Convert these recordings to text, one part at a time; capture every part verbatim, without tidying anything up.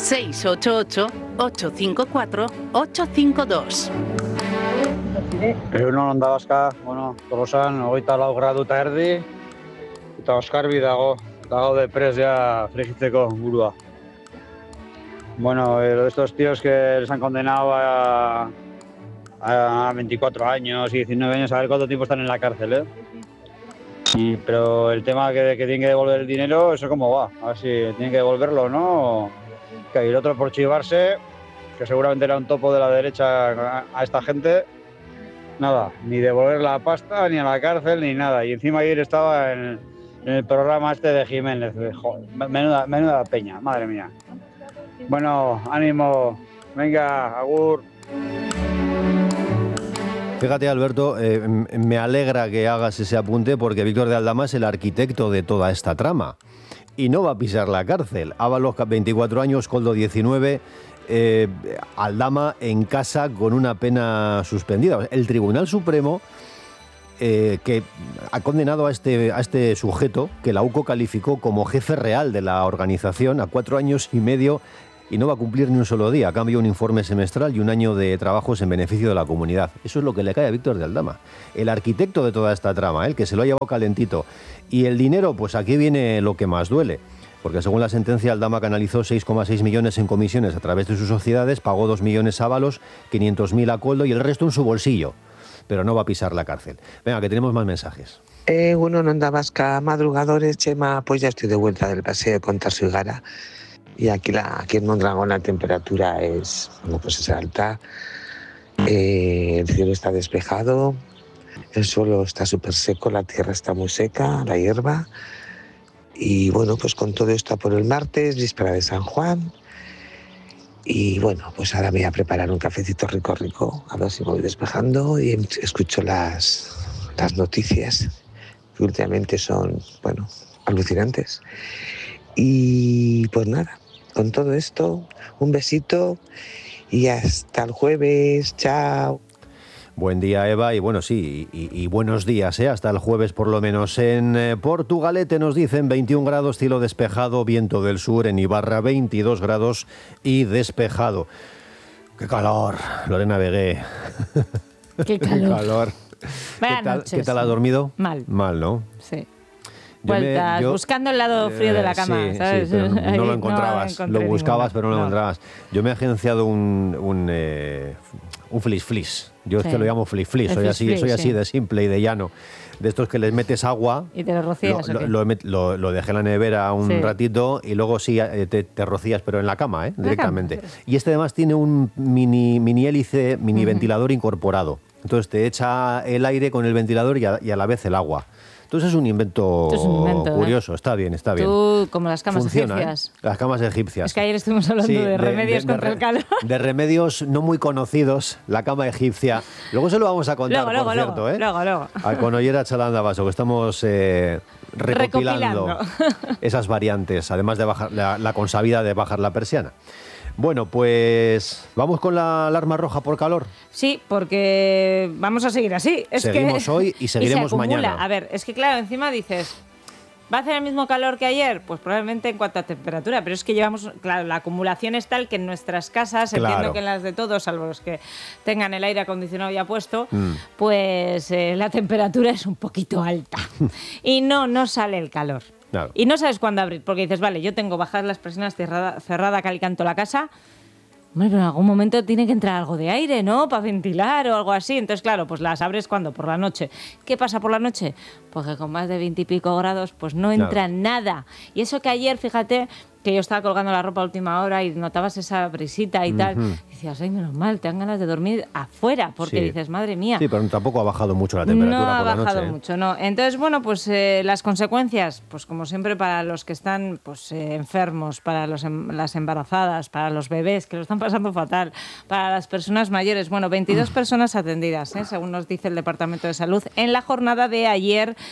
seis ocho ocho, ocho cinco cuatro, ocho cinco dos. Egun on Onda Vasca, bueno, Tolosan, hogeita lau graduta erdi, eta oskarbi dago, dago de pres ya frigitzeko burua. Bueno, eh, estos tíos que les han condenado a, a veinticuatro años y diecinueve años, a ver cuánto tiempo están en la cárcel, ¿eh? Y, pero el tema que, que tienen que devolver el dinero, ¿eso cómo va? A ver si tienen que devolverlo, ¿no? Que el otro por chivarse, que seguramente era un topo de la derecha a, a esta gente, nada, ni devolver la pasta, ni a la cárcel, ni nada. Y encima ayer estaba en, en el programa este de Jiménez. Joder, menuda, menuda peña, madre mía. Bueno, ánimo, venga, agur. Fíjate, Alberto, eh, me alegra que hagas ese apunte porque Víctor de Aldama es el arquitecto de toda esta trama y no va a pisar la cárcel. Ábalos, veinticuatro años, Koldo, diecinueve, eh, Aldama en casa con una pena suspendida. El Tribunal Supremo, eh, que ha condenado a este, a este sujeto, que la U C O calificó como jefe real de la organización, a cuatro años y medio, y no va a cumplir ni un solo día. A cambio, un informe semestral y un año de trabajos en beneficio de la comunidad. Eso es lo que le cae a Víctor de Aldama, el arquitecto de toda esta trama, el que se lo ha llevado calentito. Y el dinero, pues aquí viene lo que más duele. Porque según la sentencia, Aldama canalizó seis coma seis millones en comisiones a través de sus sociedades, pagó dos millones a Ábalos, quinientos mil a Koldo y el resto en su bolsillo. Pero no va a pisar la cárcel. Venga, que tenemos más mensajes. Eh, bueno, en Onda Vasca, madrugadores, Chema, pues ya estoy de vuelta del paseo de Contarso y Gara. Y aquí, la, aquí en Mondragón la temperatura es, bueno, pues es alta, eh, el cielo está despejado, el suelo está súper seco, la tierra está muy seca, la hierba. Y bueno, pues con todo esto por el martes, víspera de San Juan. Y bueno, pues ahora me voy a preparar un cafecito rico, rico, a ver si me voy despejando y escucho las, las noticias, que últimamente son, bueno, alucinantes. Y pues nada. Con todo esto, un besito y hasta el jueves. Chao. Buen día, Eva, y bueno, sí, y, y buenos días, ¿eh? Hasta el jueves por lo menos. En eh, Portugalete nos dicen veintiún grados, cielo despejado, viento del sur. En Ibarra veintidós grados y despejado. ¡Qué calor! Lorena Vegué. ¡Qué calor! ¡Qué calor! Buenas ¿Qué tal, noches. ¿Qué tal has dormido? Mal. Mal, ¿no? Sí. Yo Vueltas, me, yo, buscando el lado frío de la cama, sí, ¿sabes? Sí, pero no, no lo encontrabas. No lo buscabas, ninguna. pero no, no lo encontrabas. Yo me he agenciado un, un, eh, un flis flis. Yo sí. Es que lo llamo flis flis. Soy, así, soy así sí. de simple y de llano. De estos que les metes agua. Y te lo rocías. Lo, lo, lo, lo, lo dejé en la nevera un sí. ratito y luego sí te, te rocías, pero en la cama, ¿eh? directamente. Cama, sí. Y este además tiene un mini, mini hélice, mini uh-huh. ventilador incorporado. Entonces te echa el aire con el ventilador y a, y a la vez el agua. Entonces es un invento, es un invento curioso, ¿eh? Está bien, está bien. Tú, como las camas Funciona, egipcias. ¿eh? Las camas egipcias. Es que ayer estuvimos hablando sí, de, de remedios de, de, contra de, el calor. De remedios no muy conocidos, la cama egipcia. Luego se lo vamos a contar, luego, por luego, cierto. Luego, ¿eh? luego, luego. Al Conollera Chalanda Vaso, que estamos eh, recopilando, recopilando esas variantes, además de bajar la, la consabida de bajar la persiana. Bueno, pues vamos con la alarma roja por calor. Sí, porque vamos a seguir así. Es Seguimos que, hoy y seguiremos y se acumula. mañana. A ver, es que claro, encima dices, ¿va a hacer el mismo calor que ayer? Pues probablemente en cuanto a temperatura, pero es que llevamos, claro, la acumulación es tal que en nuestras casas, claro. entiendo que en las de todos, salvo los que tengan el aire acondicionado ya puesto, mm. pues eh, la temperatura es un poquito alta y no, no sale el calor. Claro. Y no sabes cuándo abrir, porque dices, vale, yo tengo bajar las persianas cerrada, cerrada cal y canto la casa. Bueno, pero en algún momento tiene que entrar algo de aire, ¿no? Para ventilar o algo así. Entonces, claro, pues las abres cuando por la noche. ¿Qué pasa por la noche? Pues que con más de veintipico grados, pues no entra claro. nada. Y eso que ayer, fíjate, que yo estaba colgando la ropa a última hora y notabas esa brisita y uh-huh. tal. Y decías, ay, menos mal, te dan ganas de dormir afuera, porque sí. dices, madre mía. Sí, pero tampoco ha bajado mucho la temperatura no por la noche. No ha bajado ¿eh? mucho, no. Entonces, bueno, pues eh, las consecuencias, pues como siempre para los que están pues eh, enfermos, para los em- las embarazadas, para los bebés que lo están pasando fatal, para las personas mayores. Bueno, veintidós personas atendidas, ¿eh? según nos dice el Departamento de Salud, en la jornada de ayer.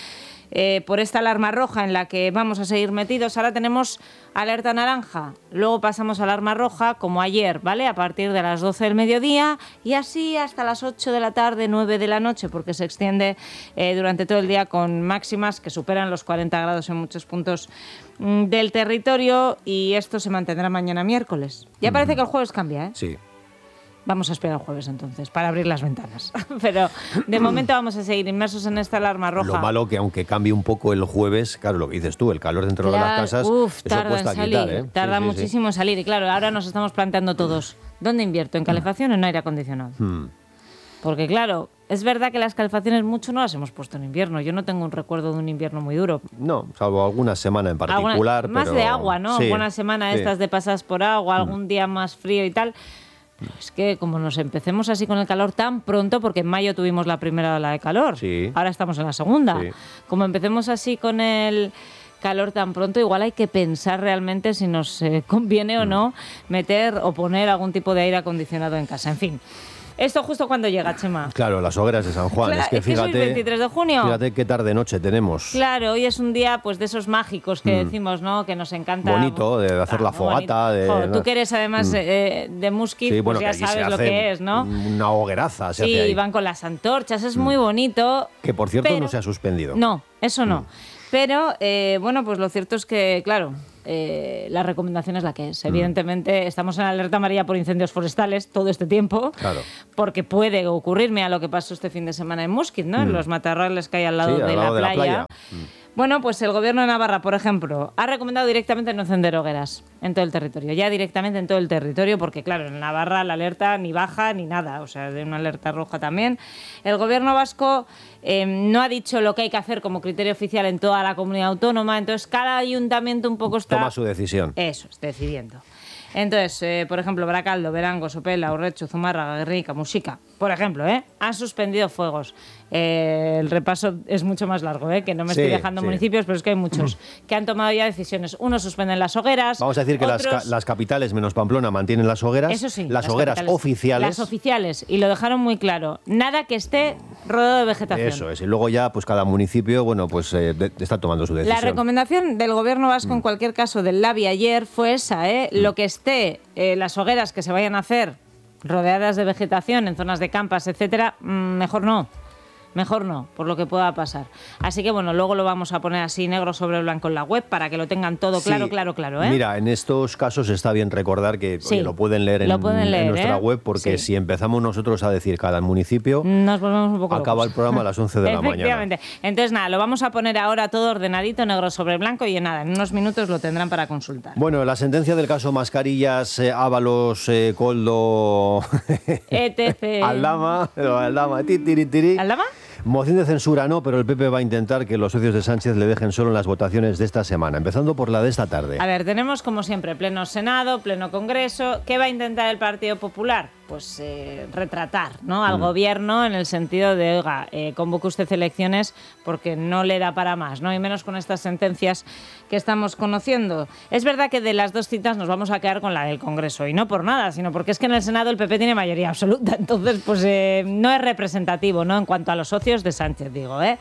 eh, por esta alarma roja en la que vamos a seguir metidos. Ahora tenemos alerta naranja, luego pasamos a alarma roja como ayer, ¿vale? A partir de las doce del mediodía y así hasta las ocho de la tarde, nueve de la noche, porque se extiende eh, durante todo el día con máximas que superan los cuarenta grados en muchos puntos mm, del territorio, y esto se mantendrá mañana miércoles. Ya parece que el jueves cambia, ¿eh? Sí. Vamos a esperar el jueves entonces, para abrir las ventanas. Pero de momento vamos a seguir inmersos en esta alarma roja. Lo malo que aunque cambie un poco el jueves, claro, lo que dices tú, el calor dentro Claro, de las casas, uf, eso tarda cuesta en salir, quitar, ¿eh? tarda Sí, sí, muchísimo en salir. Y claro, ahora nos estamos planteando todos, ¿dónde invierto? ¿En calefacción o en aire acondicionado? Hmm. Porque claro, es verdad que las calefacciones mucho no las hemos puesto en invierno. Yo no tengo un recuerdo de un invierno muy duro. No, salvo alguna semana en particular. Alguna- más pero... de agua, ¿no? Sí, Buena semana sí. estas de pasadas por agua, algún día más frío y tal. Pero es que como nos empecemos así con el calor tan pronto, porque en mayo tuvimos la primera ola de calor, Sí. ahora estamos en la segunda. Sí. Como empecemos así con el calor tan pronto, igual hay que pensar realmente si nos eh, conviene o no meter o poner algún tipo de aire acondicionado en casa. En fin, esto justo cuando llega, Chema. Claro, las hogueras de San Juan. Claro, es que es que es hoy fíjate, veintitrés de junio. Fíjate qué tarde-noche tenemos. Claro, hoy es un día pues de esos mágicos que decimos, ¿no? Que nos encanta. Bonito, de hacer la muy fogata, bonito. de- Jo, tú que eres además eh, de Musquit, Sí, pues bueno, que ya allí se sabes lo hace que es, ¿no? Una hogueraza se hace Sí, ahí. van con las antorchas, es muy bonito. Que por cierto pero- no se ha suspendido. No, eso no. Pero, eh, bueno, pues lo cierto es que, claro, eh, la recomendación es la que es. Evidentemente, estamos en alerta amarilla por incendios forestales todo este tiempo, Claro. porque puede ocurrirme a lo que pasó este fin de semana en Musquit, ¿no? En los matorrales que hay al lado, Sí, al de, lado la de la playa. playa. Bueno, pues el gobierno de Navarra, por ejemplo, ha recomendado directamente no encender hogueras en todo el territorio, ya directamente en todo el territorio, porque claro, en Navarra la alerta ni baja ni nada, o sea, de una alerta roja también. El gobierno vasco eh, no ha dicho lo que hay que hacer como criterio oficial en toda la comunidad autónoma, entonces cada ayuntamiento un poco está... Toma su decisión. Eso, es decidiendo. Entonces, eh, por ejemplo, Baracaldo, Berango, Sopela, Urrecho, Zumárraga, Guernica, Muxica, por ejemplo, ¿eh? han suspendido fuegos. Eh, el repaso es mucho más largo, ¿eh? que no me Sí, estoy dejando sí. municipios, pero es que hay muchos que han tomado ya decisiones. Unos suspenden las hogueras. Vamos a decir que las, otros- ca- las capitales menos Pamplona mantienen las hogueras. Eso sí, las, hogueras capitales. oficiales. Las oficiales, y lo dejaron muy claro. Nada que esté rodeado de vegetación. Eso es. Y luego ya, pues cada municipio, bueno, pues eh, de- está tomando su decisión. La recomendación del gobierno vasco, en cualquier caso, del Labi ayer, fue esa, ¿eh? Lo que esté, eh, las hogueras que se vayan a hacer rodeadas de vegetación en zonas de campas, etcétera, mm, mejor no. Mejor no, por lo que pueda pasar. Así que bueno, luego lo vamos a poner así negro sobre blanco en la web para que lo tengan todo claro, Sí. claro, claro. ¿eh? Mira, en estos casos está bien recordar que Sí. oye, lo pueden leer en, Lo pueden leer, en nuestra ¿eh? web, porque Sí. si empezamos nosotros a decir cada municipio, Nos volvemos un poco acaba locos. el programa a las once de la mañana. Efectivamente. Entonces, nada, lo vamos a poner ahora todo ordenadito, negro sobre blanco, y nada, en unos minutos lo tendrán para consultar. Bueno, la sentencia del caso Mascarillas, eh, Ábalos, eh, Coldo, etc. Aldama, no, Aldama, ti, tiri, tiri. ¿Aldama? Moción de censura no, pero el P P va a intentar que los socios de Sánchez le dejen solo en las votaciones de esta semana, empezando por la de esta tarde. A ver, tenemos como siempre pleno Senado, pleno Congreso. ¿Qué va a intentar el Partido Popular? Pues eh, retratar, ¿no? al gobierno en el sentido de, oiga, eh, convoque usted elecciones porque no le da para más, ¿no? Y menos con estas sentencias que estamos conociendo. Es verdad que de las dos citas nos vamos a quedar con la del Congreso, y no por nada, sino porque es que en el Senado el P P tiene mayoría absoluta, entonces pues eh, no es representativo, ¿no? En cuanto a los socios de Sánchez, digo, ¿eh?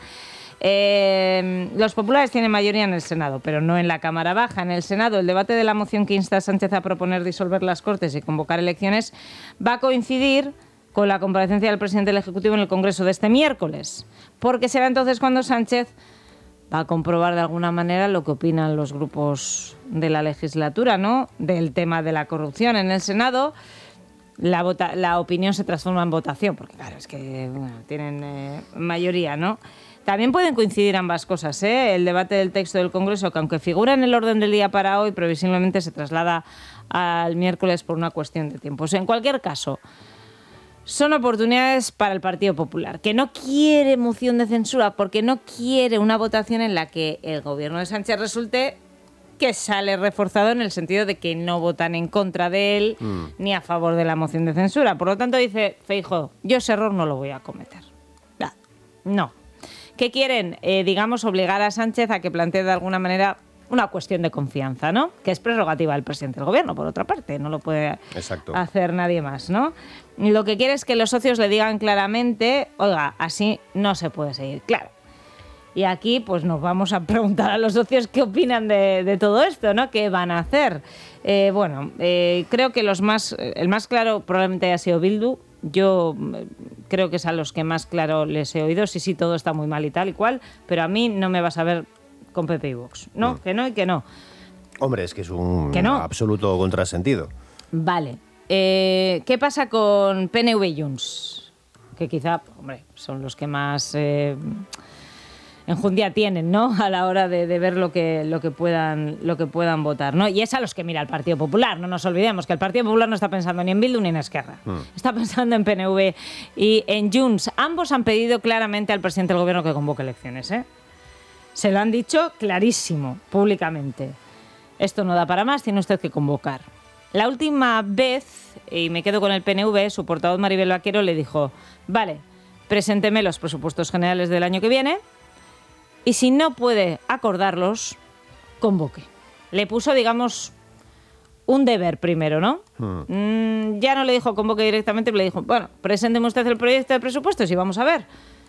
Eh, los populares tienen mayoría en el Senado, pero no en la Cámara Baja. En el Senado, el debate de la moción que insta a Sánchez a proponer disolver las Cortes y convocar elecciones va a coincidir con la comparecencia del presidente del Ejecutivo en el Congreso de este miércoles, porque será entonces cuando Sánchez va a comprobar de alguna manera lo que opinan los grupos de la legislatura, ¿no? Del tema de la corrupción. En el Senado la, vota- la opinión se transforma en votación, porque claro, es que bueno, tienen eh, mayoría, ¿no? También pueden coincidir ambas cosas, ¿eh? El debate del texto del Congreso, que aunque figura en el orden del día para hoy, previsiblemente se traslada al miércoles por una cuestión de tiempos. En cualquier caso, son oportunidades para el Partido Popular, que no quiere moción de censura porque no quiere una votación en la que el gobierno de Sánchez resulte que sale reforzado en el sentido de que no votan en contra de él mm. ni a favor de la moción de censura. Por lo tanto, dice Feijóo, yo ese error no lo voy a cometer. No. ¿Qué quieren? Eh, digamos, obligar a Sánchez a que plantee de alguna manera una cuestión de confianza, ¿no? Que es prerrogativa del presidente del gobierno, por otra parte, no lo puede Exacto. hacer nadie más, ¿no? Lo que quiere es que los socios le digan claramente, oiga, así no se puede seguir, claro. Y aquí pues nos vamos a preguntar a los socios qué opinan de, de todo esto, ¿no? ¿Qué van a hacer? Eh, bueno, eh, creo que los más, el más claro probablemente haya sido Bildu. Yo creo que es a los que más claro les he oído. Sí, sí, todo está muy mal y tal y cual, pero a mí no me vas a ver con P P y Vox. No, mm. que no y que no. Hombre, es que es un no? absoluto contrasentido. Vale. Eh, ¿Qué pasa con P N V y Junts? Que quizá, hombre, son los que más eh, enjundia tienen, ¿no? A la hora de, de ver lo que, lo que puedan, lo que puedan votar, ¿no? Y es a los que mira el Partido Popular. No nos olvidemos que el Partido Popular no está pensando ni en Bildu ni en Esquerra. Mm. Está pensando en P N V y en Junts. Ambos han pedido claramente al presidente del gobierno que convoque elecciones, ¿eh? Se lo han dicho clarísimo, públicamente. Esto no da para más, tiene usted que convocar. La última vez, y me quedo con el P N V, su portavoz Maribel Vaquero le dijo, vale, presénteme los presupuestos generales del año que viene y si no puede acordarlos, convoque. Le puso, digamos, un deber primero, ¿no? Hmm. Mm, ya no le dijo convoque directamente, le dijo, bueno, presénteme usted el proyecto de presupuestos y vamos a ver.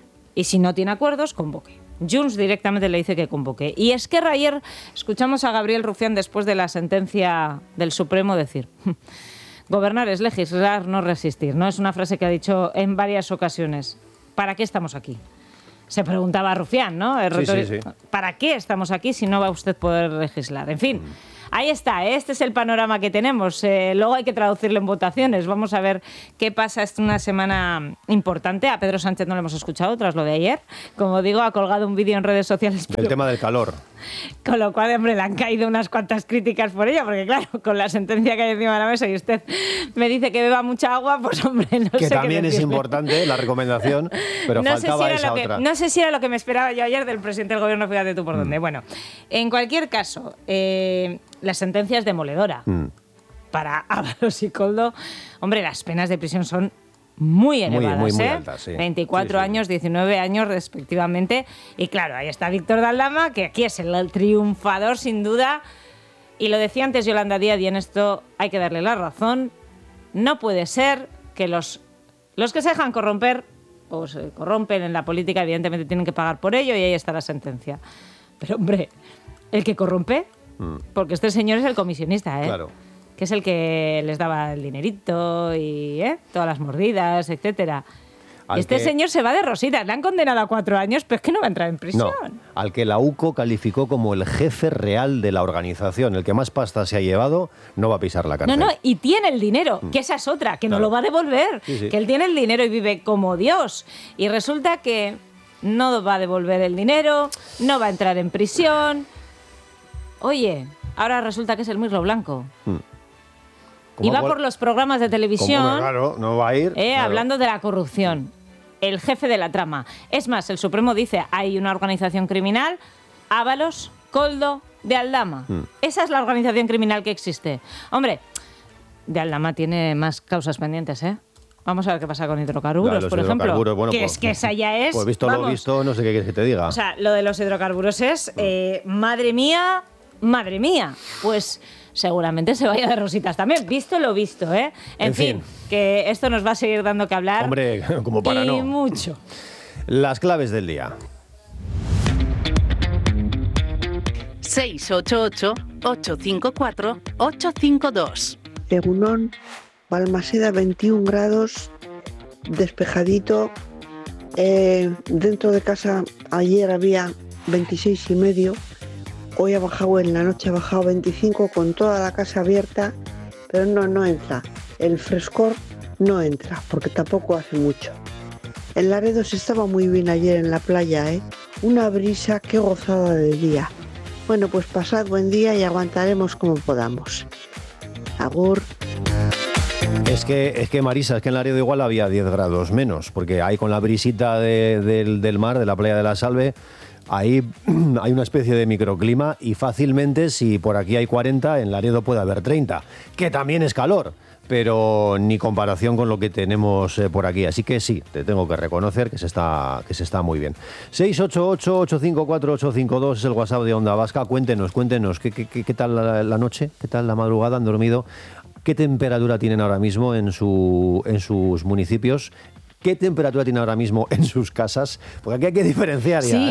Y si no tiene acuerdos, convoque. Junts directamente le dice que convoque. Y es que ayer escuchamos a Gabriel Rufián después de la sentencia del Supremo decir, gobernar es legislar, no resistir. No es una frase que ha dicho en varias ocasiones. ¿Para qué estamos aquí? Se preguntaba Rufián, ¿no? Sí, sí, sí. ¿Para qué estamos aquí si no va usted a poder legislar? En fin, mm. ahí está, ¿eh? Este es el panorama que tenemos. Eh, luego hay que traducirlo en votaciones. Vamos a ver qué pasa. Es una semana importante. A Pedro Sánchez no lo hemos escuchado tras lo de ayer. Como digo, ha colgado un vídeo en redes sociales. El tema del calor. Con lo cual, hombre, le han caído unas cuantas críticas por ello, porque claro, con la sentencia que hay encima de la mesa y usted me dice que beba mucha agua, pues hombre, no que sé también qué es importante la recomendación, pero no faltaba sé si esa que, otra. No sé si era lo que me esperaba yo ayer del presidente del gobierno, fíjate tú por mm. dónde. Bueno, en cualquier caso, eh, la sentencia es demoledora. Mm. Para Ábalos y Koldo, hombre, las penas de prisión son muy elevadas, muy, muy, muy ¿eh? altas, sí. veinticuatro sí, sí. años, diecinueve años respectivamente. Y claro, ahí está Víctor de Aldama, que aquí es el, el triunfador sin duda. Y lo decía antes Yolanda Díaz, y en esto hay que darle la razón. No puede ser que los, los que se dejan corromper o se corrompen en la política, evidentemente tienen que pagar por ello, y ahí está la sentencia. Pero hombre, el que corrompe, mm. porque este señor es el comisionista, ¿eh? Claro. Que es el que les daba el dinerito y ¿eh? todas las mordidas, etcétera. Al este que... señor se va de rositas. Le han condenado a cuatro años, pero es que no va a entrar en prisión. No, al que la U C O calificó como el jefe real de la organización, el que más pasta se ha llevado, no va a pisar la cárcel. No, no, y tiene el dinero, que esa es otra, que claro. no lo va a devolver. Sí, sí. Que él tiene el dinero y vive como Dios. Y resulta que no va a devolver el dinero, no va a entrar en prisión. Oye, ahora resulta que es el Mirlo Blanco. Hmm. Y va por los programas de televisión, como, claro, no va a ir, eh, claro. hablando de la corrupción. El jefe de la trama. Es más, el Supremo dice, hay una organización criminal, Ábalos, Koldo, de Aldama. Mm. Esa es la organización criminal que existe. Hombre, de Aldama tiene más causas pendientes, ¿eh? Vamos a ver qué pasa con hidrocarburos, ya, por ejemplo. Bueno, que pues, es que esa ya es... Pues visto vamos, lo visto, no sé qué quieres que te diga. O sea, lo de los hidrocarburos es, eh, madre mía, madre mía. Pues... seguramente se vaya de rositas también, visto lo visto, ¿eh? En, en fin, fin, que esto nos va a seguir dando que hablar. Hombre, como para y no. Y mucho. Las claves del día. seis ocho ocho, ocho cinco cuatro, ocho cinco dos. Egunon, Balmaseda, veintiún grados, despejadito. Eh, dentro de casa ayer había veintiséis y medio. Hoy ha bajado, en la noche ha bajado veinticinco con toda la casa abierta, pero no, no entra. El frescor no entra, porque tampoco hace mucho. En Laredo se estaba muy bien ayer en la playa, ¿eh? Una brisa, qué gozada de día. Bueno, pues pasad buen día y aguantaremos como podamos. Agur. Es que, es que Marisa, es que en Laredo igual había diez grados menos, porque ahí con la brisita de, del, del mar, de la playa de la Salve, ahí hay una especie de microclima y fácilmente, si por aquí hay cuarenta, en Laredo puede haber treinta, que también es calor, pero ni comparación con lo que tenemos eh, por aquí. Así que sí, te tengo que reconocer que se está, que se está muy bien. seis ocho ocho, ocho cinco cuatro, ocho cinco dos es el WhatsApp de Onda Vasca. Cuéntenos, cuéntenos, ¿qué, qué, qué tal la, la noche? ¿Qué tal la madrugada? ¿Han dormido? ¿Qué temperatura tienen ahora mismo en, su, en sus municipios? ¿Qué temperatura tiene ahora mismo en sus casas? Porque aquí hay que diferenciar ya, sí. ¿eh?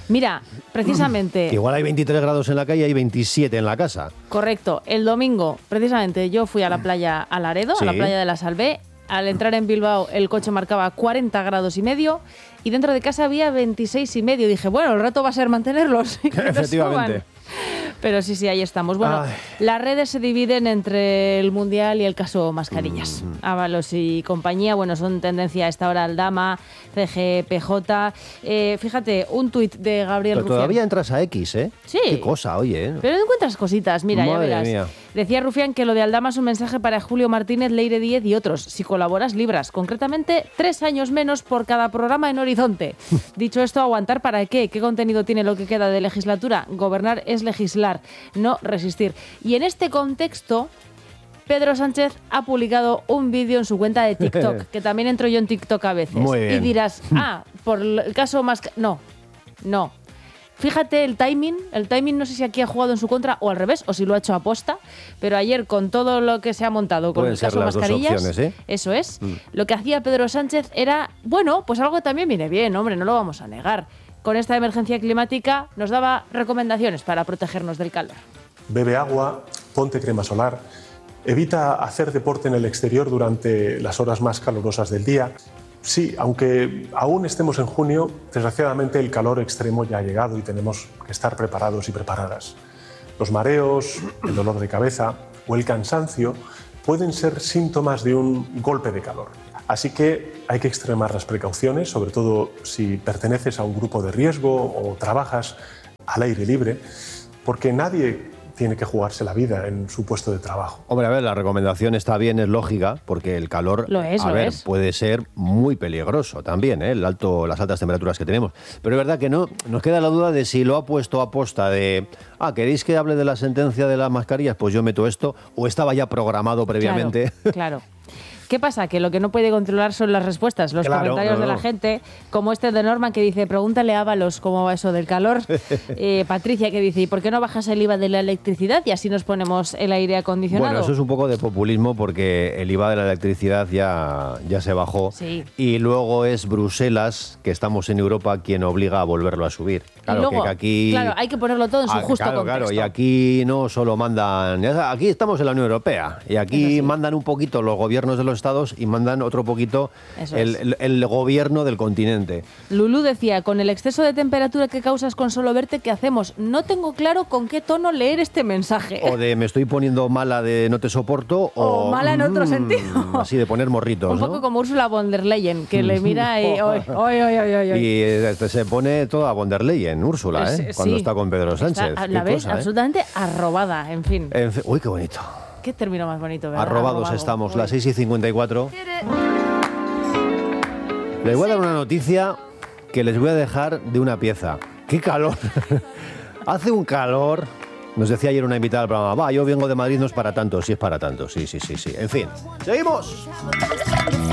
Mira, precisamente... Igual hay veintitrés grados en la calle y hay veintisiete en la casa. Correcto. El domingo, precisamente, yo fui a la playa a Laredo, Sí. a la playa de la Salvé. Al entrar en Bilbao, el coche marcaba cuarenta grados y medio y dentro de casa había veintiséis y medio. Dije, bueno, el reto va a ser mantenerlos. y que no Efectivamente. suban. Pero sí, sí, ahí estamos. Bueno, Ay. las redes se dividen entre el Mundial y el caso mascarillas. Mm. Ábalos y compañía, bueno, son tendencia a esta hora Aldama, C G P J. Eh, fíjate, un tuit de Gabriel Pero Rufián. todavía entras a X, ¿eh? Sí. Qué cosa, oye. ¿eh? Pero encuentras cositas, mira, Madre ya verás. mía. Decía Rufián que lo de Aldama es un mensaje para Julio Martínez, Leire Díez y otros. Si colaboras, libras. Concretamente, tres años menos por cada programa en Horizonte. Dicho esto, ¿aguantar para qué? ¿Qué contenido tiene lo que queda de legislatura? Gobernar es legislar, no resistir. Y en este contexto, Pedro Sánchez ha publicado un vídeo en su cuenta de TikTok, que también entro yo en TikTok a veces. Muy bien. Y dirás, ah, por el caso más... No, no. Fíjate el timing, el timing no sé si aquí ha jugado en su contra o al revés, o si lo ha hecho aposta, pero ayer con todo lo que se ha montado con Pueden el ser caso las dos mascarillas, opciones, ¿eh? eso es, lo que hacía Pedro Sánchez era, bueno, pues algo que también viene bien, hombre, no lo vamos a negar. Con esta emergencia climática nos daba recomendaciones para protegernos del calor. Bebe agua, ponte crema solar, evita hacer deporte en el exterior durante las horas más calurosas del día. Sí, aunque aún estemos en junio, desgraciadamente el calor extremo ya ha llegado y tenemos que estar preparados y preparadas. Los mareos, el dolor de cabeza o el cansancio pueden ser síntomas de un golpe de calor. Así que hay que extremar las precauciones, sobre todo si perteneces a un grupo de riesgo o trabajas al aire libre, porque nadie tiene que jugarse la vida en su puesto de trabajo. Hombre, a ver, la recomendación está bien, es lógica, porque el calor, Lo es, a lo ver, es. puede ser muy peligroso también, ¿eh? El alto, las altas temperaturas que tenemos. Pero es verdad que no, nos queda la duda de si lo ha puesto a posta de, ah, ¿queréis que hable de la sentencia de las mascarillas? Pues yo meto esto, o estaba ya programado previamente. Claro, claro. ¿Qué pasa? Que lo que no puede controlar son las respuestas, los Claro, comentarios no, de la no. gente, como este de Norman que dice, pregúntale a Ábalos cómo va eso del calor. Eh, Patricia que dice, ¿y por qué no bajas el I V A de la electricidad y así nos ponemos el aire acondicionado? Bueno, eso es un poco de populismo porque el I V A de la electricidad ya, ya se bajó. Sí. Y luego es Bruselas, que estamos en Europa, quien obliga a volverlo a subir. Claro, y luego, que aquí... claro, hay que ponerlo todo en su Ah, justo claro, contexto. claro, y aquí no solo mandan... ya Aquí estamos en la Unión Europea y aquí Eso sí. mandan un poquito los gobiernos de los estados y mandan otro poquito Eso el, es. el- el gobierno del continente. Lulú decía, con el exceso de temperatura que causas con solo verte, ¿qué hacemos? No tengo claro con qué tono leer este mensaje. O de me estoy poniendo mala de no te soporto o... O mala en otro mm, sentido. Así de poner morritos, Un ¿no? poco como Ursula von der Leyen, que le mira y... ¡Oy, oy, oy, oy, oy, oy! Y eh, se pone toda von der Leyen, Úrsula, Pues, ¿eh? eh, Cuando sí. está con Pedro Sánchez. Está, Qué la ves cosa, ¿eh? absolutamente arrobada, en fin. En fin, uy, qué bonito. Qué término más bonito, ¿verdad? Arrobados Arrobado. estamos, Uy. las seis y cincuenta y cuatro. Les voy a dar una noticia que les voy a dejar de una pieza. ¡Qué calor! Hace un calor. Nos decía ayer una invitada al programa, va, yo vengo de Madrid, no es para tanto. Sí es para tanto, sí, sí, sí, sí. En fin, seguimos.